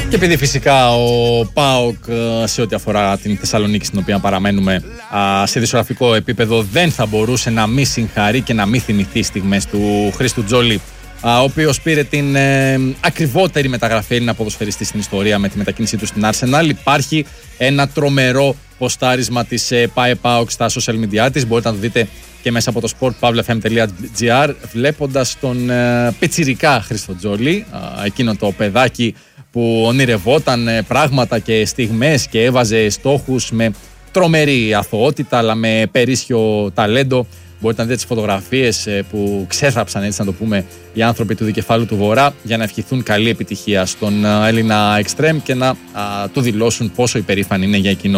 Και επειδή φυσικά ο ΠΑΟΚ σε ό,τι αφορά την Θεσσαλονίκη στην οποία παραμένουμε σε δισογραφικό επίπεδο δεν θα μπορούσε να μη συγχαρεί και να μη θυμηθεί στιγμές του Χρήστου Τζόλι, ο οποίος πήρε την ακριβότερη μεταγραφή Έλληνα ποδοσφαιριστή στην ιστορία με τη μετακίνησή του στην Arsenal. Υπάρχει ένα τρομερό ποστάρισμα της ΠΑΕ-ΠΑΟΚ στα social media της. Μπορείτε να το δείτε και μέσα από το sportpavlefm.gr, βλέποντας τον πιτσιρικά Χρήστο Τζόλι, εκείνο το παιδάκι που ονειρευόταν πράγματα και στιγμές και έβαζε στόχους με τρομερή αθωότητα αλλά με περίσσιο ταλέντο. Μπορείτε να δείτε τις φωτογραφίες που ξέθαψαν, έτσι να το πούμε, οι άνθρωποι του δικεφάλου του Βορρά για να ευχηθούν καλή επιτυχία στον Έλληνα Extreme και να του δηλώσουν πόσο υπερήφανοι είναι για εκείνο